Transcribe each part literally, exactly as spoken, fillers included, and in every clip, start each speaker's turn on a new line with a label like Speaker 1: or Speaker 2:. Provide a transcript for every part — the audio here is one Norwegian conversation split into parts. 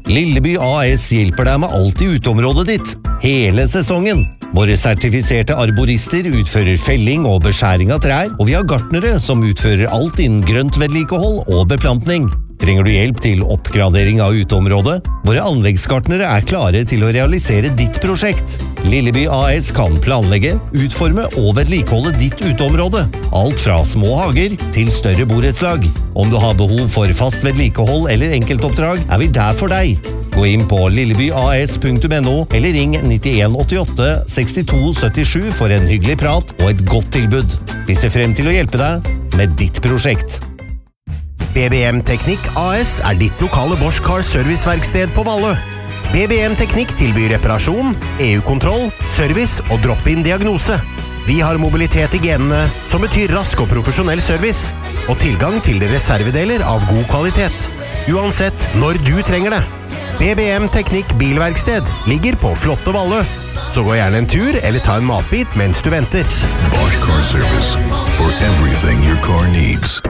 Speaker 1: Lilleby A S hjelper deg med alt i uteområdet ditt, hele sesongen. Våre sertifiserte arborister utfører felling og beskjæring av trær, og vi har gartnere som utfører alt innen grønt vedlikehold og beplantning. Trenger du hjelp til oppgradering av uteområdet? Våre anleggsgartnere er klare til å realisere ditt prosjekt. Lilleby A S kan planlegge, utforme og vedlikeholde ditt uteområde. Alt fra små hager til større borettslag. Om du har behov for fast vedlikehold eller enkeltoppdrag, er vi der for deg. Gå inn på lillebyas punktum no eller ring nittien åttiåtte sekstito syttisju for en hyggelig prat og et godt tilbud. Vi ser frem til å hjelpe deg med ditt prosjekt.
Speaker 2: B B M Teknikk A S er ditt lokale Bosch Car Serviceverksted på Valle. B B M Teknikk tilbyr reparasjon, E U-kontroll, service og drop-in diagnose. Vi har mobilitet i genene, som betyr rask og profesjonell service, og tilgang til reservedeler av god kvalitet. Uansett når du trenger det. B B M Teknikk Bilverksted ligger på flotte Valle. Så gå gjerne en tur eller ta en matbit mens du venter.
Speaker 3: Bosch Car Service, for everything your car needs.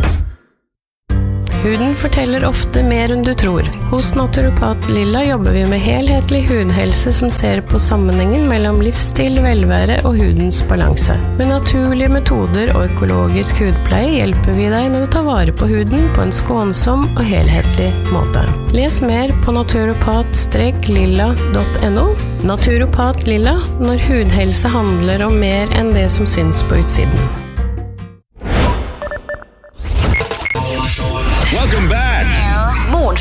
Speaker 4: Huden forteller ofte mer enn du tror. Hos Naturopat Lilla jobber vi med helhetlig hudhelse som ser på sammenhengen mellom livsstil, velvære og hudens balanse. Med naturlige metoder og økologisk hudpleie hjelper vi deg med å ta vare på huden på en skånsom og helhetlig måte. Les mer på naturopat lilla punktum no. Naturopat Lilla, når hudhelse handler om mer enn det som syns på utsiden.